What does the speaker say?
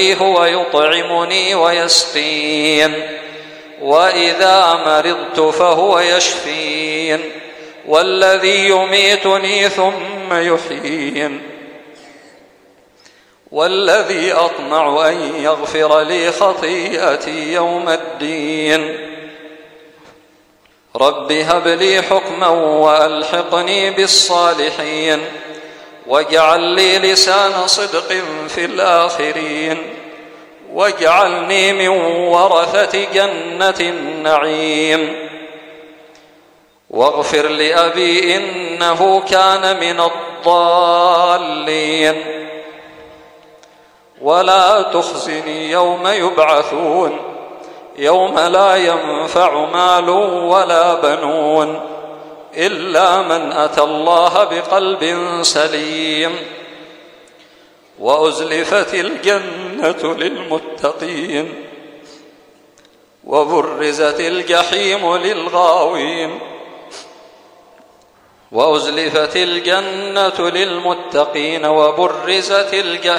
هو يطعمني ويسقين، وإذا مرضت فهو يشفين، والذي يميتني ثم يحيين، والذي أطمع أن يغفر لي خطيئتي يوم الدين. رب هب لي حكما وألحقني بالصالحين، واجعل لي لسان صدق في الآخرين، واجعلني من ورثة جنة النعيم. واغفر لأبي إنه كان من الضالين، ولا تخزني يوم يبعثون، يوم لا ينفع مال ولا بنون إلا من أتى الله بقلب سليم. وأزلفت الجنة للمتقين، وبرزت الجحيم للغاوين. وأزلفت الجنة للمتقين، وبرزت الجحيم